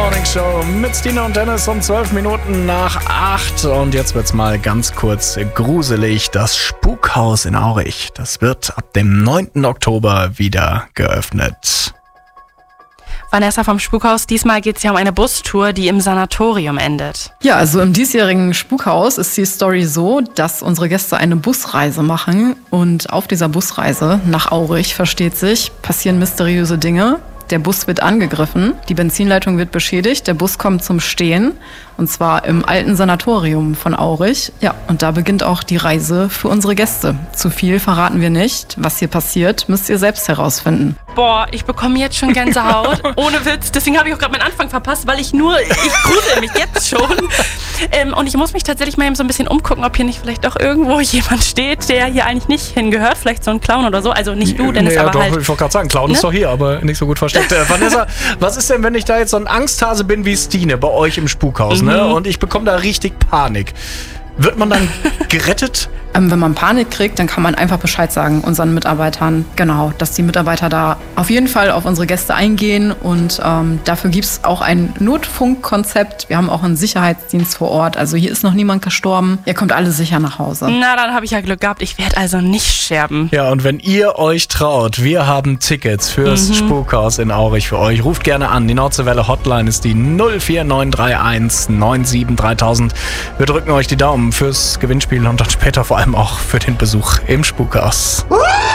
Morning Show mit Stina und Dennis um 12 Minuten nach 8. Und jetzt wird's mal ganz kurz gruselig. Das Spukhaus in Aurich, das wird ab dem 9. Oktober wieder geöffnet. Vanessa vom Spukhaus, diesmal geht es ja um eine Bustour, die im Sanatorium endet. Ja, also im diesjährigen Spukhaus ist die Story so, dass unsere Gäste eine Busreise machen. Und auf dieser Busreise nach Aurich, versteht sich, passieren mysteriöse Dinge. Der Bus wird angegriffen, die Benzinleitung wird beschädigt, der Bus kommt zum Stehen. Und zwar im alten Sanatorium von Aurich. Ja, und da beginnt auch die Reise für unsere Gäste. Zu viel verraten wir nicht. Was hier passiert, müsst ihr selbst herausfinden. Boah, ich bekomme jetzt schon Gänsehaut. Ohne Witz. Deswegen habe ich auch gerade meinen Anfang verpasst, weil ich grusel mich jetzt schon. Und ich muss mich tatsächlich mal eben so ein bisschen umgucken, ob hier nicht vielleicht doch irgendwo jemand steht, der hier eigentlich nicht hingehört. Vielleicht so ein Clown oder so. Also nicht du, Dennis, aber doch, halt. Ich wollte gerade sagen, Clown ist doch hier, aber nicht so gut versteckt. Vanessa, was ist denn, wenn ich da jetzt so ein Angsthase bin wie Stine bei euch im Spukhaus, ne? Und ich bekomme da richtig Panik? Wird man dann gerettet? Wenn man Panik kriegt, dann kann man einfach Bescheid sagen unseren Mitarbeitern. Genau, dass die Mitarbeiter da auf jeden Fall auf unsere Gäste eingehen. Und dafür gibt es auch ein Notfunkkonzept. Wir haben auch einen Sicherheitsdienst vor Ort. Also hier ist noch niemand gestorben. Ihr kommt alle sicher nach Hause. Na, dann habe ich ja Glück gehabt. Ich werde also nicht sterben. Ja, und wenn ihr euch traut, wir haben Tickets fürs Spukhaus in Aurich für euch. Ruft gerne an. Die Nordseewelle Hotline ist die 04931 97 3000. Wir drücken euch die Daumen fürs Gewinnspiel und dann später vor allem auch für den Besuch im Spukhaus.